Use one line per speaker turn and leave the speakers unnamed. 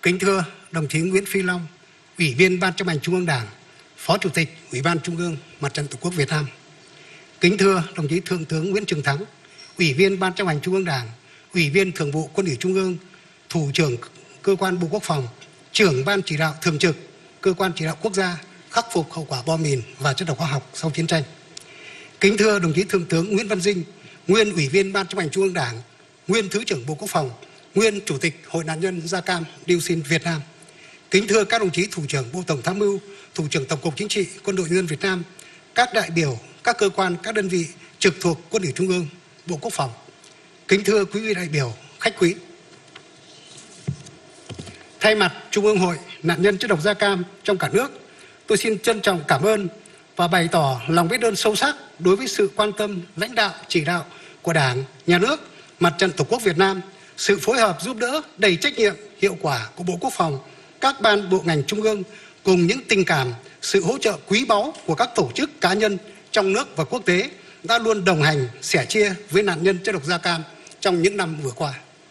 Kính thưa đồng chí Nguyễn Phi Long, Ủy viên Ban Chấp hành Trung ương Đảng, Phó Chủ tịch Ủy ban Trung ương Mặt trận Tổ quốc Việt Nam. Kính thưa đồng chí Thượng tướng Nguyễn Trường Thắng, Ủy viên Ban Chấp hành Trung ương Đảng, Ủy viên Thường vụ Quân ủy Trung ương, Thủ trưởng Cơ quan Bộ Quốc phòng, Trưởng Ban Chỉ đạo Thường trực Cơ quan Chỉ đạo Quốc gia khắc phục hậu quả bom mìn và chất độc hóa học sau chiến tranh. Kính thưa đồng chí Thượng tướng Nguyễn Văn Dinh, nguyên Ủy viên Ban Chấp hành Trung ương Đảng, nguyên Thứ trưởng Bộ Quốc phòng, nguyên Chủ tịch Hội nạn nhân da cam dioxin Việt Nam. Kính thưa các đồng chí Thủ trưởng Bộ Tổng tham mưu, Thủ trưởng Tổng cục Chính trị Quân đội Nhân dân Việt Nam, các đại biểu, các cơ quan, các đơn vị trực thuộc Quân ủy Trung ương, Bộ Quốc phòng. Kính thưa quý vị đại biểu, khách quý. Thay mặt Trung ương Hội nạn nhân chất độc da cam trong cả nước, tôi xin trân trọng cảm ơn và bày tỏ lòng biết ơn sâu sắc đối với sự quan tâm, lãnh đạo, chỉ đạo của Đảng, Nhà nước, Mặt trận Tổ quốc Việt Nam, sự phối hợp giúp đỡ đầy trách nhiệm, hiệu quả của Bộ Quốc phòng, các ban bộ ngành trung ương cùng những tình cảm, sự hỗ trợ quý báu của các tổ chức cá nhân trong nước và quốc tế đã luôn đồng hành, sẻ chia với nạn nhân chất độc da cam trong những năm vừa qua.